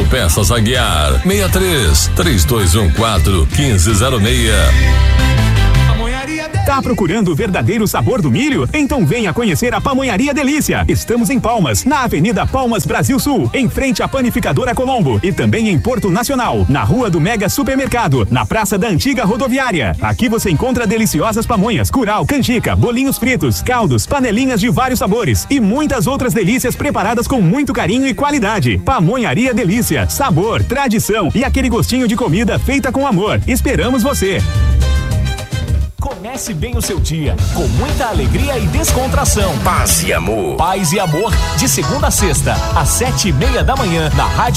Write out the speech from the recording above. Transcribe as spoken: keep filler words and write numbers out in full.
Autopeças Aguiar, seis três, três dois um quatro, um cinco zero seis. Tá procurando o verdadeiro sabor do milho? Então venha conhecer a Pamonharia Delícia. Estamos em Palmas, na Avenida Palmas Brasil Sul, em frente à Panificadora Colombo, e também em Porto Nacional, na Rua do Mega Supermercado, na Praça da Antiga Rodoviária. Aqui você encontra deliciosas pamonhas, curau, canjica, bolinhos fritos, caldos, panelinhas de vários sabores e muitas outras delícias preparadas com muito carinho e qualidade. Pamonharia Delícia, sabor, tradição e aquele gostinho de comida feita com amor. Esperamos você. Comece bem o seu dia, com muita alegria e descontração. Paz e amor. Paz e amor, de segunda a sexta, às sete e meia da manhã, na Rádio